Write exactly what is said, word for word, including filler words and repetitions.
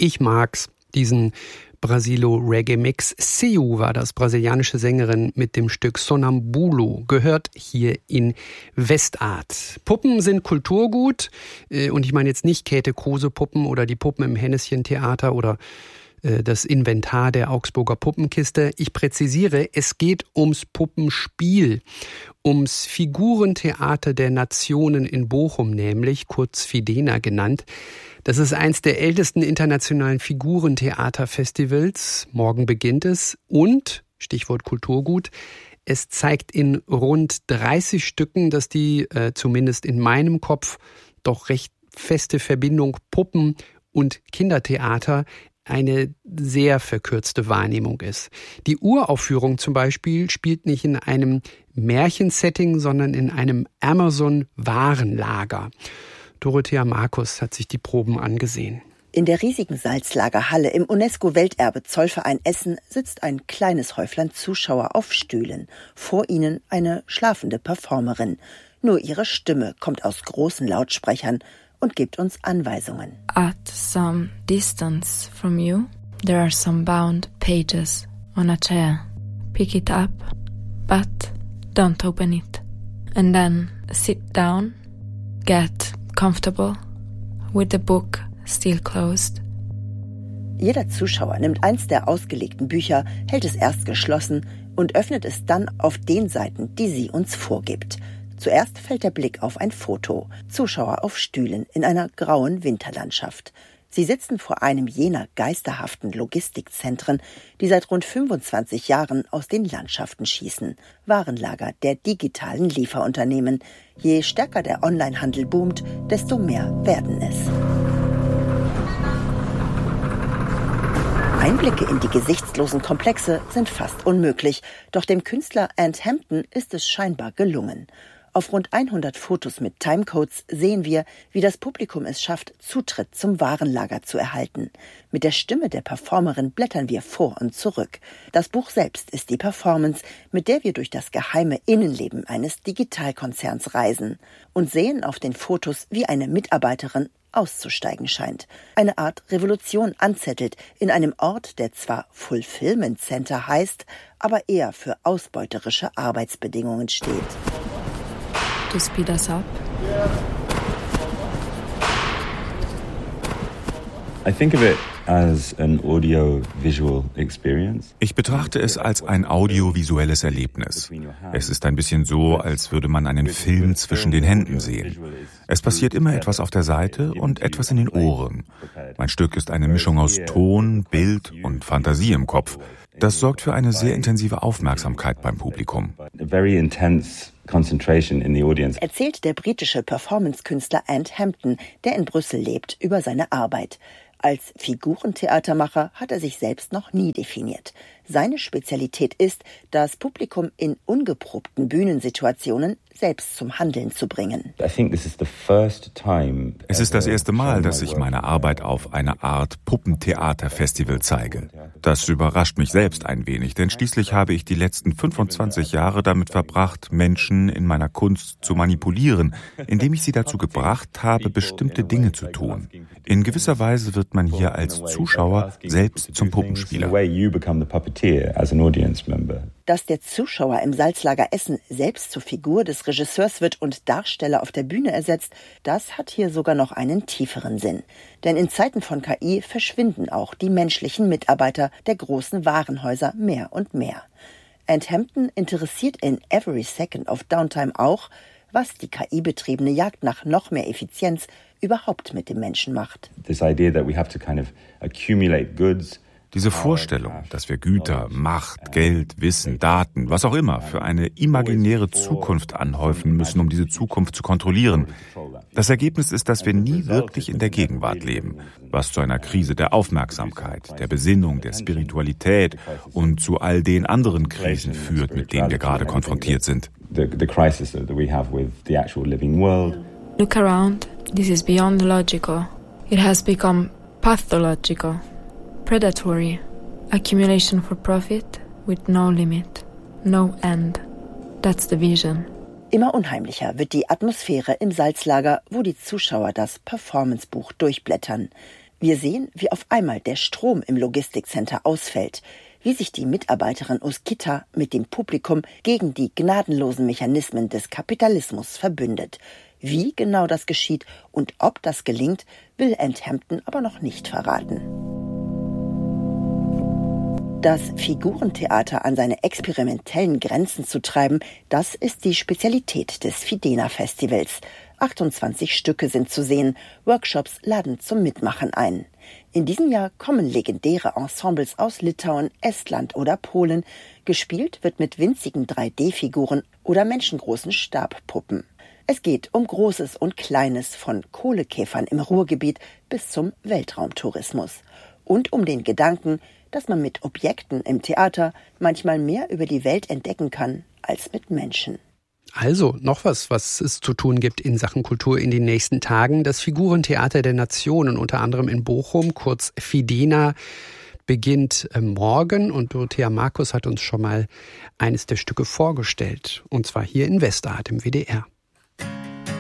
Ich mag's, diesen Brasilo-Reggae-Mix. Seu war das, brasilianische Sängerin mit dem Stück Sonambulo, gehört hier in Westart. Puppen sind Kulturgut und ich meine jetzt nicht Käthe Kruse Puppen oder die Puppen im Henneschen-Theater oder das Inventar der Augsburger Puppenkiste. Ich präzisiere, es geht ums Puppenspiel, ums Figurentheater der Nationen in Bochum, nämlich kurz Fidena genannt. Das ist eins der ältesten internationalen Figurentheaterfestivals. Morgen beginnt es und, Stichwort Kulturgut, es zeigt in rund dreißig Stücken, dass die, äh, zumindest in meinem Kopf, doch recht feste Verbindung Puppen und Kindertheater eine sehr verkürzte Wahrnehmung ist. Die Uraufführung zum Beispiel spielt nicht in einem Märchensetting, sondern in einem Amazon-Warenlager. Dorothea Markus hat sich die Proben angesehen. In der riesigen Salzlagerhalle im UNESCO-Welterbe Zollverein Essen sitzt ein kleines Häuflein Zuschauer auf Stühlen. Vor ihnen eine schlafende Performerin. Nur ihre Stimme kommt aus großen Lautsprechern und gibt uns Anweisungen. At some distance from you, there are some bound pages on a chair. Pick it up, but don't open it. And then sit down, get comfortable with the book still closed. Jeder Zuschauer nimmt eins der ausgelegten Bücher, hält es erst geschlossen und öffnet es dann auf den Seiten, die sie uns vorgibt. Zuerst fällt der Blick auf ein Foto. Zuschauer auf Stühlen in einer grauen Winterlandschaft. Sie sitzen vor einem jener geisterhaften Logistikzentren, die seit rund fünfundzwanzig Jahren aus den Landschaften schießen. Warenlager der digitalen Lieferunternehmen. Je stärker der Onlinehandel boomt, desto mehr werden es. Einblicke in die gesichtslosen Komplexe sind fast unmöglich, doch dem Künstler Ant Hampton ist es scheinbar gelungen. Auf rund hundert Fotos mit Timecodes sehen wir, wie das Publikum es schafft, Zutritt zum Warenlager zu erhalten. Mit der Stimme der Performerin blättern wir vor und zurück. Das Buch selbst ist die Performance, mit der wir durch das geheime Innenleben eines Digitalkonzerns reisen und sehen auf den Fotos, wie eine Mitarbeiterin auszusteigen scheint. Eine Art Revolution anzettelt in einem Ort, der zwar Fulfillment Center heißt, aber eher für ausbeuterische Arbeitsbedingungen steht. To speed us up. I think of it as an audio-visual experience. Ich betrachte es als ein audiovisuelles Erlebnis. Es ist ein bisschen so, als würde man einen Film zwischen den Händen sehen. Es passiert immer etwas auf der Seite und etwas in den Ohren. Mein Stück ist eine Mischung aus Ton, Bild und Fantasie im Kopf. Das sorgt für eine sehr intensive Aufmerksamkeit beim Publikum. Erzählt der britische Performance-Künstler Ant Hampton, der in Brüssel lebt, über seine Arbeit. Als Figurentheatermacher hat er sich selbst noch nie definiert. Seine Spezialität ist, das Publikum in ungeprobten Bühnensituationen selbst zum Handeln zu bringen. Es ist das erste Mal, dass ich meine Arbeit auf eine Art Puppentheaterfestival zeige. Das überrascht mich selbst ein wenig, denn schließlich habe ich die letzten fünfundzwanzig Jahre damit verbracht, Menschen in meiner Kunst zu manipulieren, indem ich sie dazu gebracht habe, bestimmte Dinge zu tun. In gewisser Weise wird man hier als Zuschauer selbst zum Puppenspieler. Dass der Zuschauer im Salzlager Essen selbst zur Figur des Regisseurs wird und Darsteller auf der Bühne ersetzt, das hat hier sogar noch einen tieferen Sinn. Denn in Zeiten von K I verschwinden auch die menschlichen Mitarbeiter der großen Warenhäuser mehr und mehr. Ant Hampton interessiert in Every Second of Downtime auch, was die K I-betriebene Jagd nach noch mehr Effizienz überhaupt mit dem Menschen macht. This idea that we have to kind of accumulate goods. Diese Vorstellung, dass wir Güter, Macht, Geld, Wissen, Daten, was auch immer, für eine imaginäre Zukunft anhäufen müssen, um diese Zukunft zu kontrollieren. Das Ergebnis ist, dass wir nie wirklich in der Gegenwart leben, was zu einer Krise der Aufmerksamkeit, der Besinnung, der Spiritualität und zu all den anderen Krisen führt, mit denen wir gerade konfrontiert sind. Look around, this is beyond logical. It has become pathological. Predatory, accumulation for profit with no limit, no end. That's the vision. Immer unheimlicher wird die Atmosphäre im Salzlager, wo die Zuschauer das Performancebuch durchblättern. Wir sehen, wie auf einmal der Strom im Logistikcenter ausfällt, wie sich die Mitarbeiterin Uskita mit dem Publikum gegen die gnadenlosen Mechanismen des Kapitalismus verbündet. Wie genau das geschieht und ob das gelingt, will Enthampton aber noch nicht verraten. Das Figurentheater an seine experimentellen Grenzen zu treiben, das ist die Spezialität des Fidena-Festivals. achtundzwanzig Stücke sind zu sehen, Workshops laden zum Mitmachen ein. In diesem Jahr kommen legendäre Ensembles aus Litauen, Estland oder Polen. Gespielt wird mit winzigen drei D Figuren oder menschengroßen Stabpuppen. Es geht um Großes und Kleines, von Kohlekäfern im Ruhrgebiet bis zum Weltraumtourismus. Und um den Gedanken, dass man mit Objekten im Theater manchmal mehr über die Welt entdecken kann als mit Menschen. Also noch was, was es zu tun gibt in Sachen Kultur in den nächsten Tagen. Das Figurentheater der Nationen, unter anderem in Bochum, kurz Fidena, beginnt morgen und Dorothea Markus hat uns schon mal eines der Stücke vorgestellt. Und zwar hier in Westart im W D R.